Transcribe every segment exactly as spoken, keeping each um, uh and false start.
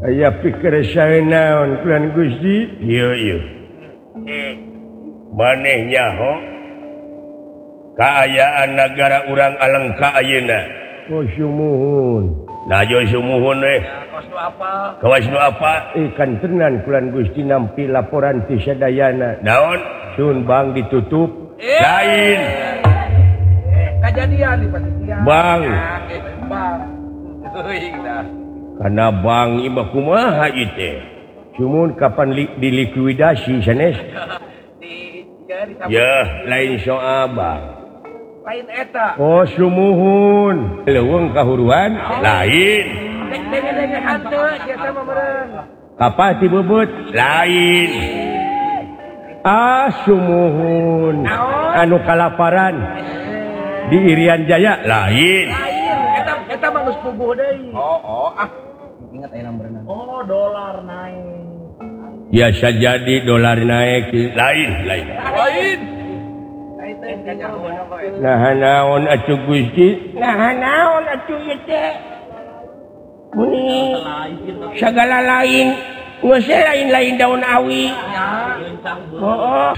Aya pikir sae naon kulan Gusti? Ieu ieu. Maneh nyaho kaayaan negara urang alengka ayeuna. Oh sumuhun. Nah jo sumuhun we. Kawas nu apa? Kawas nu apa? Ikan tenan kulan Gusti nampi laporan ti sadayana. Naon? Sun bang ditutup. Eh. Lain. Eh, kejadian di panitia. Bang. Bang. Euy dah. Karena bang ieu kumaha ieu teh? Cumun kapan li, dilikuidasi sanes? Di ya, lain soal bang. Lain eta. Oh sumuhun. Leuweung kahuruan oh. Lain. Deng-deng hanteu kieu mah meureun. Apa ti bebeut? Lain. Ah sumuhun. Anu kalaparan. Di Irian Jaya lain. Eta eta mah geus puguh deui. Oh oh ah. Ingat aya nomorna. Oh dolar naik. Biasa jadi dolar naik lain lain. Lain. Nah naon atuh Gusti? Nah naon atuh ieu teh? Muni sagala lain, geus lain-lain daun awi. Heeh.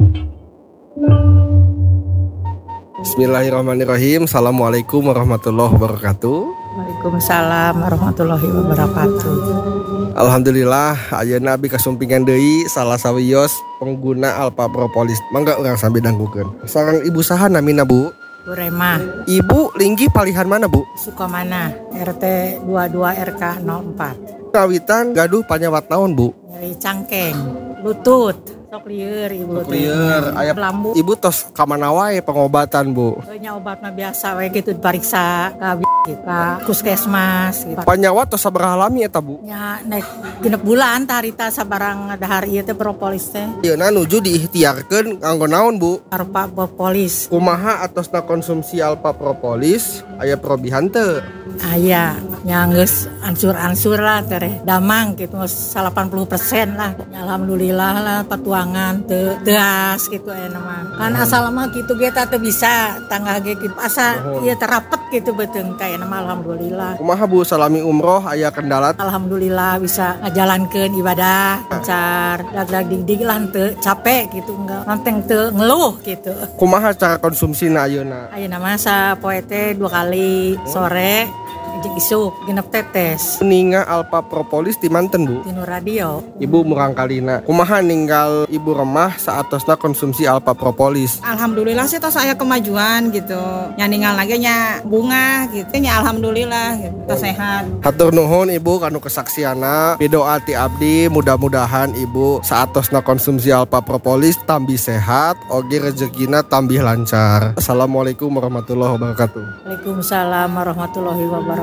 Bismillahirrahmanirrahim. Assalamualaikum warahmatullahi wabarakatuh. Waalaikumsalam warahmatullahi wabarakatuh. Alhamdulillah ayeuna abi kasumpingan deui salah sawios pengguna Alpha Propolis. Mangga urang sambil danggukeun. Sareng ibu saha namina Bu? Bu Rema. Ibu linggi palihan mana Bu? Sukamana, R T dua puluh dua R K nol empat. Kawitan gaduh panyawat naon Bu? Nyeri cangkeng, lutut. Sok lieur ibu teh. Lieur aya lambu. Ibu tos ka mana wae pengobatan Bu? Nya obat mah biasa we kitu dipariksa ka ka puskesmas gitu. Panyawat tos sabaraha lami eta Bu? Nya naik genep bulan tah harita sabarang dahar ieu teh propolis teh. Ayeuna nuju diikhtiarkeun kanggo naon Bu? Alpha Propolis. Kumaha atosna konsumsi Alpha Propolis aya probihan teu? Aya, nya geus ansur-ansur lah teh damang gitu delapan puluh persen lah. Ya, alhamdulillah lah patuangan teu teas gitu aya mah. Kan asal mah kitu ge teh bisa tangga ge kitu asa ieu terapet gitu beuteung teh mah alhamdulillah. Kumaha Bu salami umroh aya kendala? Alhamdulillah bisa ngajalankeun ibadah lancar, dag-dag dig-dig lah teu capek gitu enggak nanteng teu ngeluh gitu. Kumaha cara konsumsina ayeuna? Ayeuna mah sapoe teh dua kali sore jeung isuk genep tetes. Ninga Alpha Propolis di manten Bu? Tinu radio. Ibu murang kalina. Kumaha ninggal ibu remah saatosna konsumsi Alpha Propolis? Alhamdulillah sih tos aya kemajuan gitu. Nya ninggal lagi nya bunga gitu. Nya alhamdulillah gitu. Tos sehat. Hatur nuhun Ibu kanu kesaksiana. Pidoa ti abdi mudah-mudahan Ibu saatosna konsumsi Alpha Propolis tambih sehat, oge rezekina tambih lancar. Assalamualaikum warahmatullahi wabarakatuh. Waalaikumsalam warahmatullahi wabarakatuh.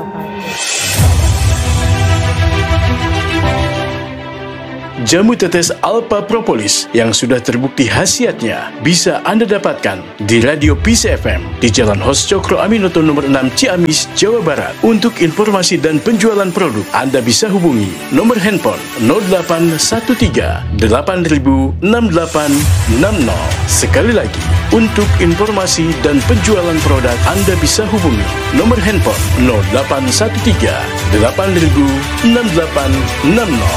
Jamu tetes Alpha Propolis yang sudah terbukti khasiatnya bisa Anda dapatkan di Radio Peace F M di Jalan Hos Cokro Aminoto nomor enam Ciamis, Jawa Barat. Untuk informasi dan penjualan produk, Anda bisa hubungi nomor handphone nol delapan satu tiga delapan nol enam delapan enam nol. Sekali lagi, untuk informasi dan penjualan produk, Anda bisa hubungi nomor handphone nol delapan satu tiga delapan nol enam delapan enam nol.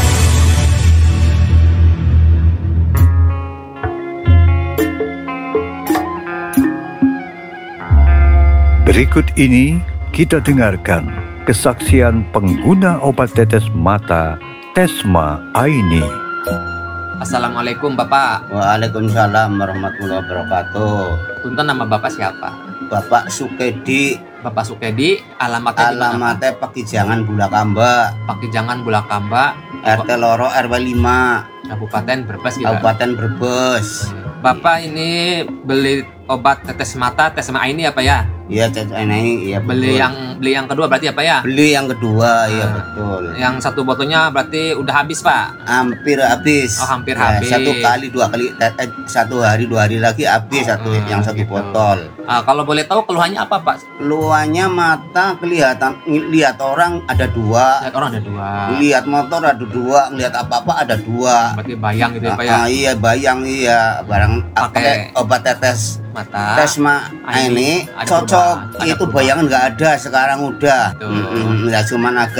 Berikut ini kita dengarkan kesaksian pengguna obat tetes mata Tesma Aini. Assalamualaikum Bapak. Waalaikumsalam warahmatullahi wabarakatuh. Punten, nama Bapak siapa? Bapak Sukedi. Bapak Sukedi, alamatnya Alamatnya Pakijangan Bulakamba. Pakijangan Bulakamba. R T loro R W lima. Kabupaten Brebes gitu. Kabupaten Brebes. Bapak ini beli obat tetes mata Tesma Aini apa ya? Iya, Tesma Aini, iya betul. Beli yang beli yang kedua berarti apa ya? Beli yang kedua, iya nah, betul. Yang satu botolnya berarti udah habis Pak? Hampir habis. Oh hampir ya, habis. Satu kali dua kali eh, satu hari dua hari lagi habis satu hmm, yang satu gitu. Botol. Ah, kalau boleh tahu keluhannya apa Pak? Keluhannya mata kelihatan, lihat orang ada dua. Lihat orang ada dua. Lihat motor ada dua, lihat apa-apa ada dua. Berarti bayang gitu ya Pak ya? Ah, iya bayang iya barang pakai obat tetes mata Tesma Aini cocok. Itu bayangan nggak ada sekarang udah. Nggak cuman agak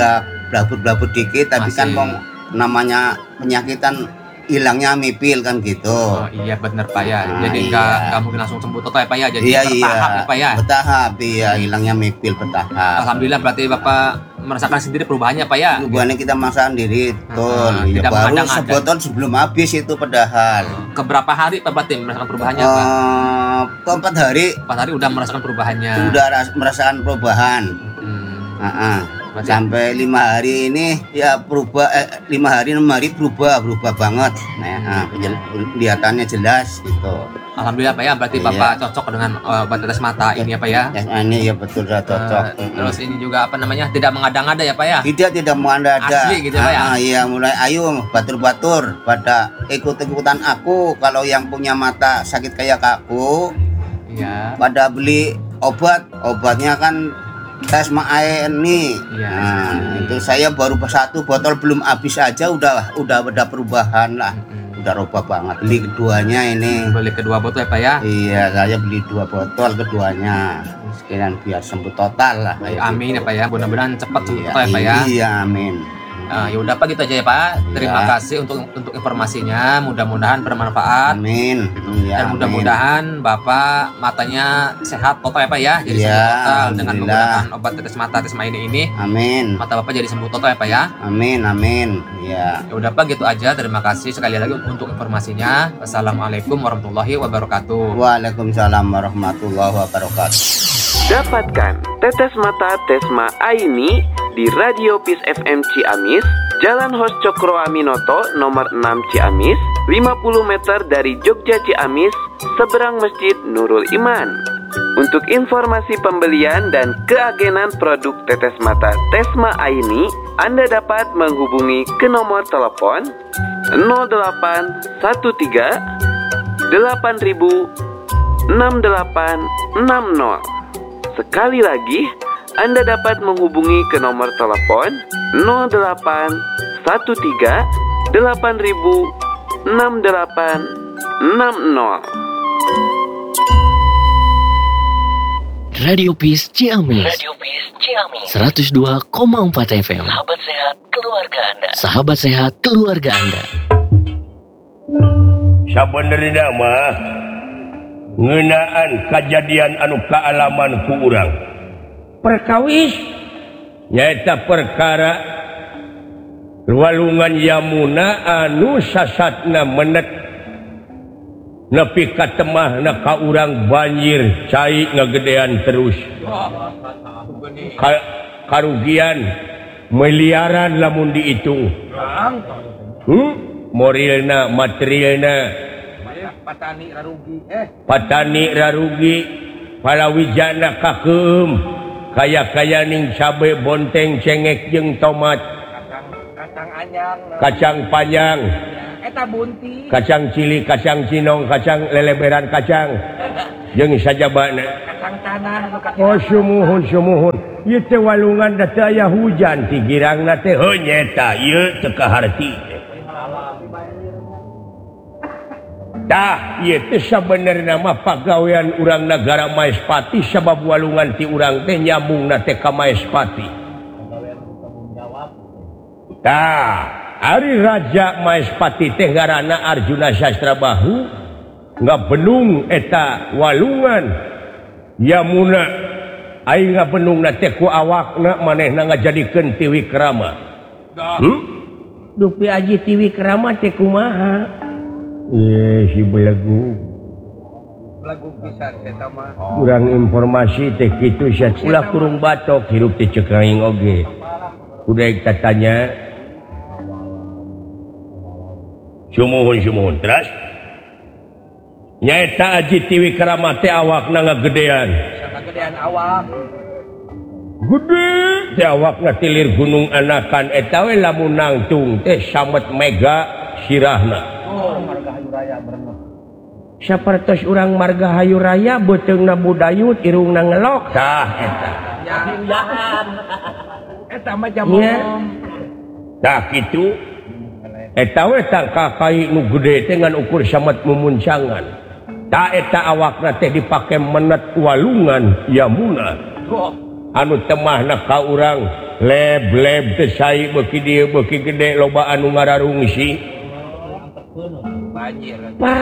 blabut-blabut dikit tapi Masih. kan mau namanya penyakitan hilangnya mipil kan gitu. Oh iya bener Pak ya. Nah, Jadi iya. nggak nggak mungkin langsung sembuh total ya Pak ya. Jadi Iya bertahap iya. ya Pak ya. Bertahap iya, hilangnya mipil bertahap. Alhamdulillah berarti Bapak merasakan sendiri perubahannya Pak ya. Perubahannya kita masakan diri, betul. Ah, Ya, tidak baru memandang ada. sebotol sebelum habis itu padahal. Keberapa hari Pak berarti merasakan perubahannya Pak? Eh, keempat hari Empat hari udah merasakan perubahannya. udah ras- merasakan perubahan. Hmm. Ah, ah. Berarti- Sampai lima hari ini ya berubah, eh, lima hari enam hari berubah berubah banget. Nah, ah, penjel- kelihatannya jelas gitu. Alhamdulillah Pak ya. Berarti Iya. Bapak cocok dengan eh, obat tetes mata ini ya Pak ya. Ya, ini ya betul sudah cocok. Eh, terus ini juga apa namanya tidak mengada-ngada ya Pak ya. Tidak tidak mengada-ada. Asli gitu, Pak, ya? Ah, iya mulai ayo batur-batur pada ikut-ikutan aku kalau yang punya mata sakit kayak aku Iya. pada beli obat. Obatnya kan Tesma ini. Iya, Nah, iya. itu saya baru satu botol belum habis aja udah udah ada perubahan lah. Mm-mm. Udah robah banget. Beli keduanya ini. Beli kedua botol ya Pak ya. Iya, saya beli dua botol keduanya. Sekalian biar sembuh total lah. kayak Amin ya gitu. Pak ya. Mudah-mudahan cepat sembuh Iya, total ya Pak ya. Iya, amin. Nah, ya udah Pak gitu aja ya Pak. Terima Iya. kasih untuk untuk informasinya. Mudah-mudahan bermanfaat. Amin. Iya, Dan amin. mudah-mudahan Bapak matanya sehat total ya Pak ya. Jadi Iya, sembuh total dengan alhamdulillah. menggunakan obat tetes mata Tesma ini ini. Amin. Mata Bapak jadi sembuh total ya Pak ya. Amin, amin. Ya. Ya udah Pak gitu aja. Terima kasih sekali lagi untuk informasinya. Wassalamualaikum warahmatullahi wabarakatuh. Waalaikumsalam warahmatullahi wabarakatuh. Dapatkan tetes mata Tesma Aini di Radio Peace F M Ciamis, Jalan Hos Cokro Aminoto nomor enam Ciamis, lima puluh meter dari Jogja Ciamis, seberang Masjid Nurul Iman. Untuk informasi pembelian dan keagenan produk tetes mata Tesma Aini, Anda dapat menghubungi ke nomor telepon nol delapan satu tiga delapan ribu enam delapan enam nol. Sekali lagi, Anda dapat menghubungi ke nomor telepon nol delapan satu tiga delapan ribu enam delapan enam nol. Radio Peace Ciamis. Radio Peace Ciamis. seratus dua koma empat F M. Sahabat sehat keluarga Anda. Sahabat sehat keluarga Anda. Sabenerna mah ngeunaan kejadian anu kaalaman ku urang. Perkawis nyaeta perkara walungan Yamuna anu sasatna menet nepi ka temahna ka urang banjir cai ngagedean terus. Ka, karugian miliaran lamun dihitung. Hmm? Morilna, materialna Patani rarugi eh patani rarugi palawijana kakeum kaya-kaya ning cabe bonteng cengek jeung tomat kacang anyang kacang panjang eta bunti kacang cili kacang cinong kacang leleberan kacang jeung sajabana kacang tanah nu oh sumuhun sumuhun ieu teh walungan da teu aya hujan ti girangna teh heuh nyeta ieu teu kaharti dah ieu teh sabenerna mah pagawean urang nagara Maespati sabab walungan ti urang teh nyambungna teh ka Maespati. Tah, ari Raja Maespati teh ngaranna Arjuna Sasrabahu ngabenung eta walungan Yamuna aing ngabenungna teh ku awakna manehna ngajadikeun ti Wikrama. Hmm? Dupi aji ti Wikrama teh kumaha? Iya si belagu lagu pisan eta mah kurang informasi teh kitu sia ulah kurung batok hirup teh ceuk aing oge kudaek tatanya sumuhun sumuhun terus nyaeta Aji Tiwikrama teh awakna ngagedean ngagedean awak gede teh awakna tilir gunung anakan eta we lamun nangtung teh samet mega sirahna. oh marga hayu raya berenang sapertos urang marga hayu raya beuteungna budayut irungna ngelok tah eta jahan eta mah jam tah kitu eta we tangka kai nu gede teh ngan ukur samet mumuncangan tah eta awakna teh dipake menet walungan Yamuna anu temahna ka urang leb-leb teu sai beuki dieu beuki gede loba anu ngararungsi banjir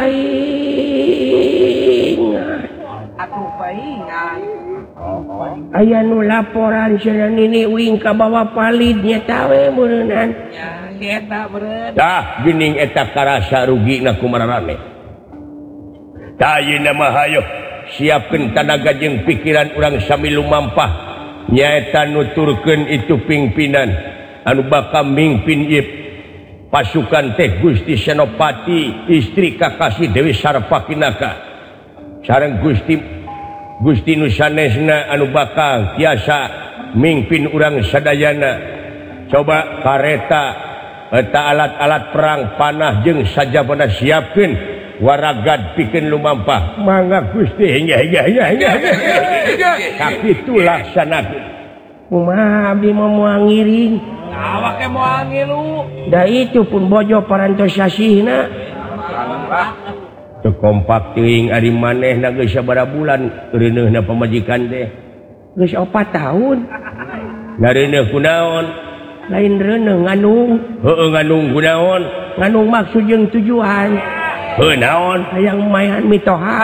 paingan atuh paingan aya nu laporan cenah nini wing ka bawa palidnya tawe beuneunan nya si eta beureun tah geuning eta karasa rugina kumararane tah ayeuna mah hayo siapkeun tanaga jeung pikiran urang sami lumampah nyaeta nuturkeun itu pimpinan anu bakal mimpin ieu pasukan teh Gusti Senopati istri Kakasih Dewi Sarpakinaka sareng Gusti Gusti nu sanesna anu bakal tiasa mimpin urang sadayana coba kareta eta alat-alat perang panah jeung sajabana siapkeun waragad pikeun lumampah mangga Gusti hingga hingga hingga hingga sakitu laksanakeun kumaha abdi moal ngiring awak ke moal ngilu da itu pun bojo parantos sasihna teu kompak teuing ari manehna geus sabaraha bulan reuneuhna pamajikan teh geus opat taun ngareuneuh kunaon lain reuneuh nganung heueuh nganung kunaon nganung maksud jeung tujuan heuh naon hayang maehan mitoha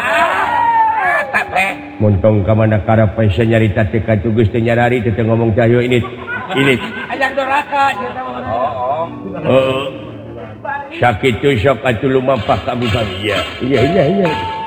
montong ka mana karapa sia nyarita teh ka geus teh nyarari teh ngomong teh ini ini ajak doraka eta mah oh heeh sakitu sok atuh lumampah ka abdi iya iya iya